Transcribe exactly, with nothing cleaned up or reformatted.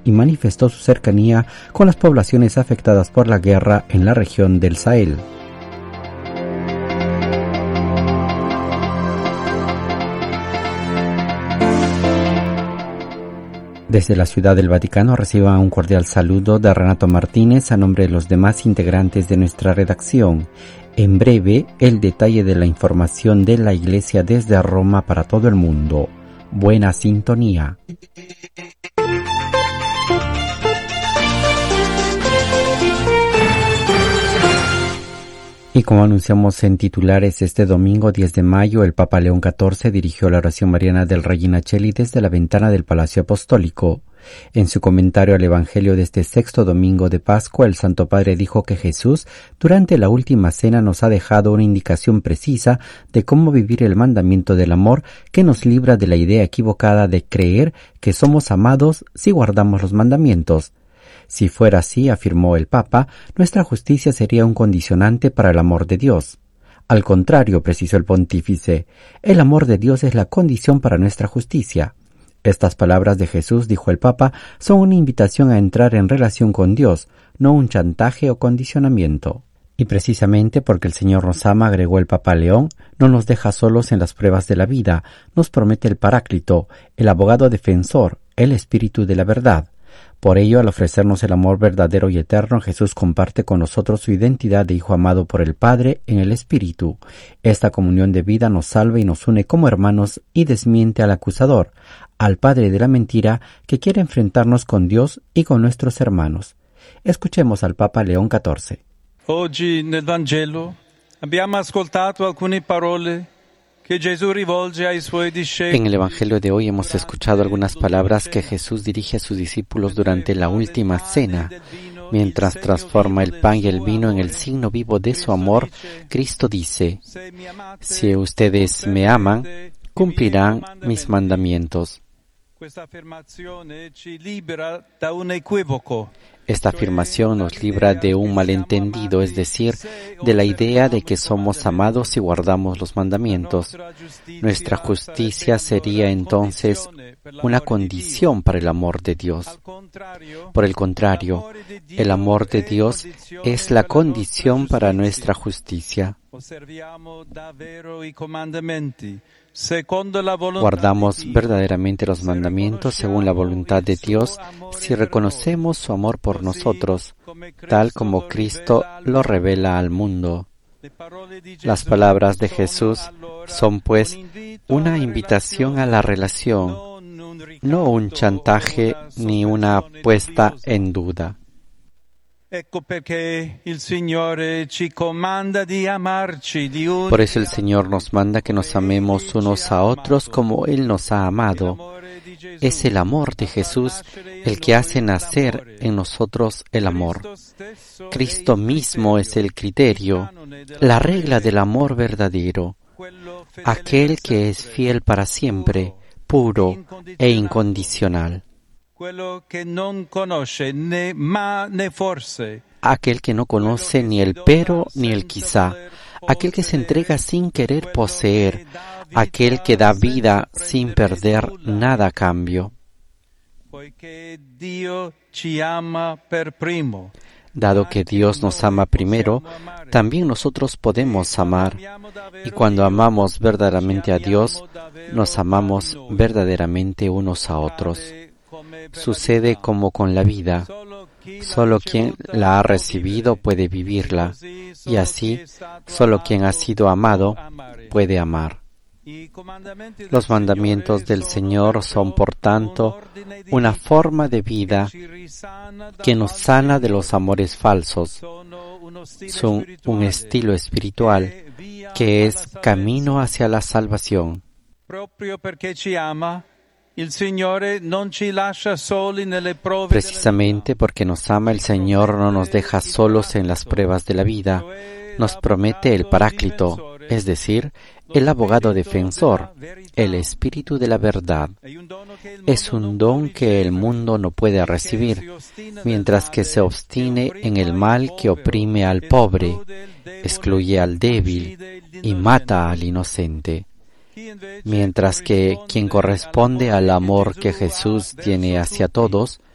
y manifestó su cercanía con las poblaciones afectadas por la guerra en la región del Sahel. Desde la Ciudad del Vaticano reciba un cordial saludo de Renato Martínez a nombre de los demás integrantes de nuestra redacción. En breve, el detalle de la información de la Iglesia desde Roma para todo el mundo. Buena sintonía. Y como anunciamos en titulares, este domingo diez de mayo, el Papa León catorce dirigió la oración mariana del Regina Coeli desde la ventana del Palacio Apostólico. En su comentario al Evangelio de este sexto domingo de Pascua, el Santo Padre dijo que Jesús, durante la última cena, nos ha dejado una indicación precisa de cómo vivir el mandamiento del amor, que nos libra de la idea equivocada de creer que somos amados si guardamos los mandamientos. Si fuera así, afirmó el Papa, nuestra justicia sería un condicionante para el amor de Dios. Al contrario, precisó el pontífice, el amor de Dios es la condición para nuestra justicia. Estas palabras de Jesús, dijo el Papa, son una invitación a entrar en relación con Dios, no un chantaje o condicionamiento. Y precisamente porque el Señor nos ama, agregó el Papa León, no nos deja solos en las pruebas de la vida, nos promete el Paráclito, el abogado defensor, el Espíritu de la verdad. Por ello, al ofrecernos el amor verdadero y eterno, Jesús comparte con nosotros su identidad de Hijo amado por el Padre en el Espíritu. Esta comunión de vida nos salva y nos une como hermanos y desmiente al acusador, al padre de la mentira que quiere enfrentarnos con Dios y con nuestros hermanos. Escuchemos al Papa León catorce. Oggi nel Vangelo abbiamo ascoltato alcune parole que Gesù rivolge ai suoi discepoli. En el Evangelio de hoy hemos escuchado algunas palabras que Jesús dirige a sus discípulos durante la última cena. Mientras transforma el pan y el vino en el signo vivo de su amor, Cristo dice: si ustedes me aman, cumplirán mis mandamientos. Questa affermazione ci libera da un equivoco. Esta afirmación nos libra de un malentendido, es decir, de la idea de que somos amados si guardamos los mandamientos. Nuestra justicia sería entonces una condición para el amor de Dios. Por el contrario, el amor de Dios es la condición para nuestra justicia. Guardamos verdaderamente los mandamientos según la voluntad de Dios si reconocemos su amor por nosotros, tal como Cristo lo revela al mundo. Las palabras de Jesús son, pues, una invitación a la relación, no un chantaje ni una puesta en duda. Por eso el Señor nos manda que nos amemos unos a otros como Él nos ha amado. Es el amor de Jesús el que hace nacer en nosotros el amor. Cristo mismo es el criterio, la regla del amor verdadero, aquel que es fiel para siempre, puro e incondicional. Aquel que no conoce ni el pero ni el quizá, aquel que se entrega sin querer poseer, aquel que da vida sin perder nada a cambio. Dado que Dios nos ama primero, también nosotros podemos amar, y cuando amamos verdaderamente a Dios, nos amamos verdaderamente unos a otros. Sucede como con la vida. Solo quien la ha recibido puede vivirla, y así, solo quien ha sido amado puede amar. Los mandamientos del Señor son, por tanto, una forma de vida que nos sana de los amores falsos. Son un estilo espiritual que es camino hacia la salvación. Precisamente porque nos ama, el Señor no nos deja solos en las pruebas de la vida. Nos promete el Paráclito, es decir, el abogado defensor, el Espíritu de la verdad. Es un don que el mundo no puede recibir, mientras que se obstine en el mal que oprime al pobre, excluye al débil y mata al inocente. Mientras que quien corresponde al amor que Jesús tiene hacia todos,